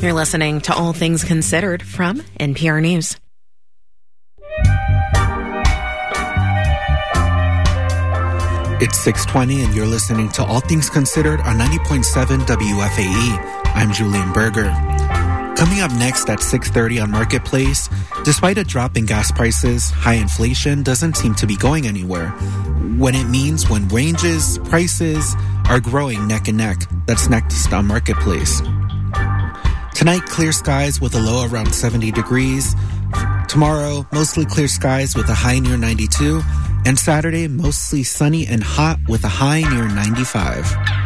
You're listening to All Things Considered from NPR News. It's 6:20 and you're listening to All Things Considered on 90.7 WFAE. I'm Julian Berger. Coming up next at 6:30 on Marketplace, despite a drop in gas prices, high inflation doesn't seem to be going anywhere. When it means when ranges, prices are growing neck and neck. That's next on Marketplace. Tonight, clear skies with a low around 70 degrees. Tomorrow, mostly clear skies with a high near 92. And Saturday, mostly sunny and hot with a high near 95.